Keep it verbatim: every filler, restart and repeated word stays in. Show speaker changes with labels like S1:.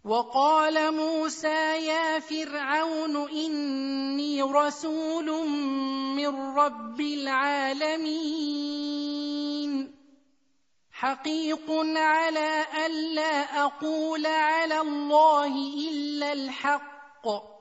S1: وقال موسى يا فرعون إني رسول من رب العالمين حقيق على ألا أقول على الله إلا الحق